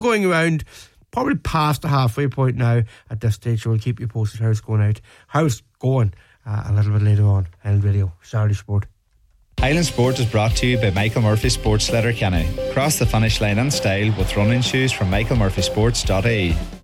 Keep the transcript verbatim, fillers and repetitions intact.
going around, probably past the halfway point now at this stage, so we'll keep you posted how it's going out, how it's going uh, a little bit later on on radio. Saturday Sport. Highland Sport is brought to you by Michael Murphy Sports Letterkenny. Cross the finish line in style with running shoes from michael murphy sports dot I E.